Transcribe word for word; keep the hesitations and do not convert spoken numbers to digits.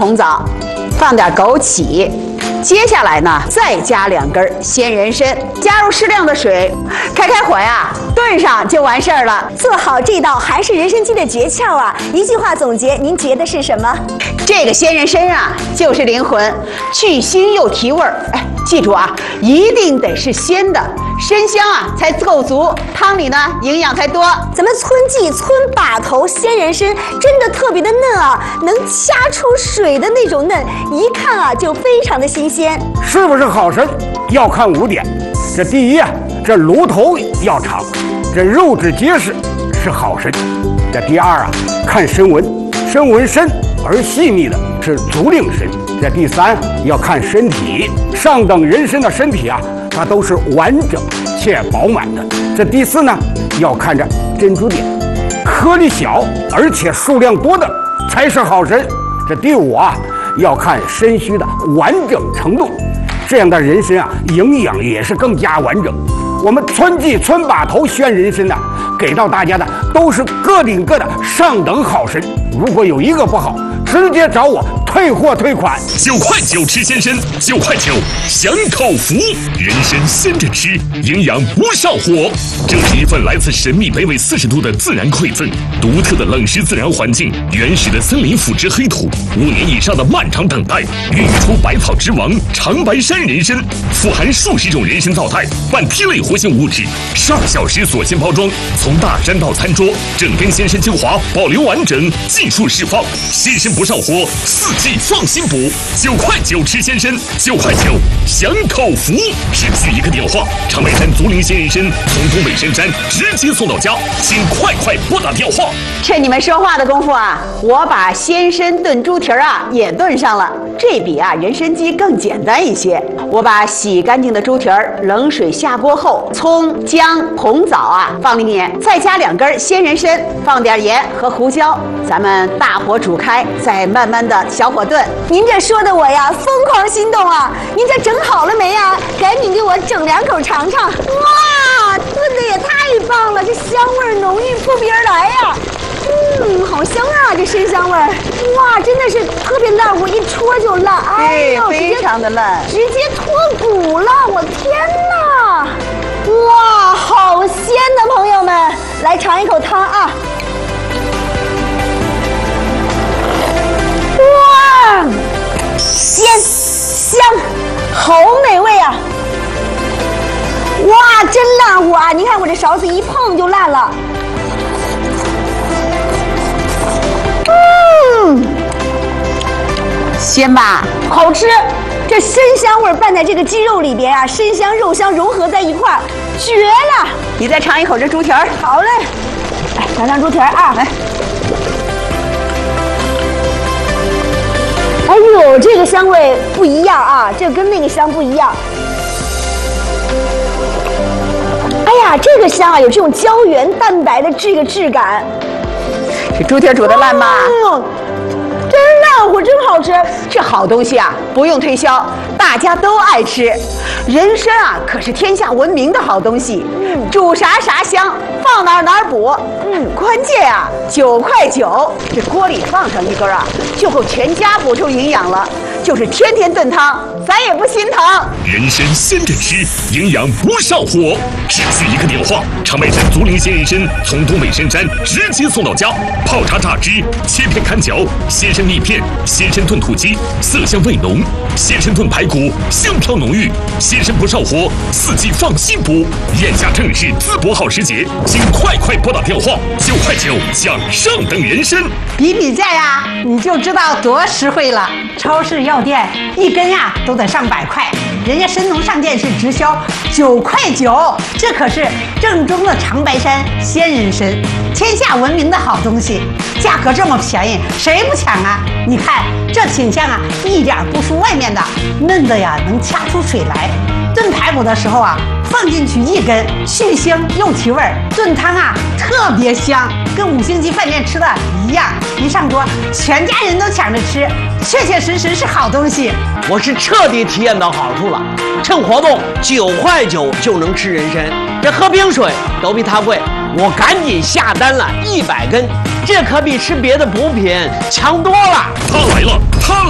红枣，放点枸杞。 接下来呢，再加两根鲜人参，加入适量的水，开开火呀，炖上就完事儿了。 做好这道还是人参鸡的诀窍啊！一句话总结，您觉得是什么？ 这个鲜人参啊，就是灵魂，去腥又提味儿。哎，记住啊，一定得是鲜的，参香啊才够足，汤里呢营养才多。 咱们村记村把头鲜人参真的特别的嫩啊，能掐出水的那种嫩，一看啊就非常的新鲜。 是不是好参要看五点，这第一啊，这炉头要长，这肉质结实是好参。这第二啊，看参纹，参纹深而细腻的是竹令参。这第三要看身体，上等人参的身体啊，它都是完整且饱满的。这第四呢，要看着珍珠点，颗粒小而且数量多的才是好参。这第五啊。 要看参须的完整程度，这样的人参啊，营养也是更加完整。我们村记村把头鲜人参呢，给到大家的都是个顶个的上等好参。如果有一个不好，直接找我退货退款。 九块九吃鲜参，九块九享口福。人参鲜着吃，营养不上火。这是一份来自神秘北纬四十度的自然馈赠，独特的冷湿自然环境，原始的森林腐殖黑土，五年以上的漫长等待，孕育出百草之王长白山人参，富含数十种人参皂苷、半萜类活性物质，十二小时锁鲜包装，从大山到餐桌，整根鲜参精华保留完整，尽数释放，鲜参不上火，四季放心补。九块九吃鲜参，九块九享口福，只需一个电话，长白山竹林鲜人参从东北深山直接送到家，请快快拨打电话。 趁你们说话的功夫啊，我把鲜参炖猪蹄儿啊也炖上了，这比啊人参鸡更简单一些。我把洗干净的猪蹄儿冷水下锅后，葱、姜、红枣啊放里面，再加两根鲜人参，放点盐和胡椒，咱们大火煮开，再慢慢的小火炖。 您这说的我呀疯狂心动啊！您这整好了没呀？赶紧给我整两口尝尝。哇，炖的也太棒了，这香味浓郁扑鼻而来呀！嗯，好香啊，这参香味儿！哇，真的是特别烂乎，一戳就烂。哎呦， 非常的烂， 直接脱骨了！我天哪！哇，好鲜的朋友们，来尝一口汤啊！哇，鲜香，好美味啊！哇，真烂乎啊！你看我这勺子一碰就烂了。嗯，鲜吧，好吃。这参香味拌在这个鸡肉里边啊，参香肉香融合在一块儿，绝了！ 你再尝一口这猪蹄儿。 好嘞，来尝尝猪蹄儿啊，来。哎呦，这个香味不一样啊，这跟那个香不一样。哎呀，这个香啊，有这种胶原蛋白的这个质感。 这猪蹄儿煮的烂吗？ 嗯，真烂乎，真好吃。 这好东西啊，不用推销，大家都爱吃。人参啊，可是天下闻名的好东西，嗯，煮啥啥香，放哪儿哪儿补。嗯，关键啊，九块九，这锅里放上一根啊，就够全家补充营养了。就是天天炖汤，咱也不心疼。 人参鲜着吃，营养不上火，只需一个电话，长白山竹林鲜人参从东北深山直接送到家，泡茶榨汁，切片看嚼，鲜参蜜片，鲜参炖土鸡，色香味浓，鲜参炖排骨，香飘浓郁，鲜参不上火，四季放心补。眼下正是淄博好时节，请快快拨打电话，九块九享上等人参。 比比价呀，你就知道多实惠了。超市药店一根呀都得上百块，人家神农上店是直销九块九，这可是正宗的长白山鲜人参，天下闻名的好东西，价格这么便宜，谁不抢啊？你看这品相啊，一点不输外面的，嫩的呀能掐出水来。炖排骨的时候啊，放进去一根，去腥又提味儿，炖汤啊特别香，跟五星级饭店吃的一样。一上桌，全家人都抢着吃，确确实实是好东西。 我是彻底体验到好处了，趁活动九块九就能吃人参，这喝冰水都比它贵，我赶紧下单了一百根，这可比吃别的补品强多了。 他来了，他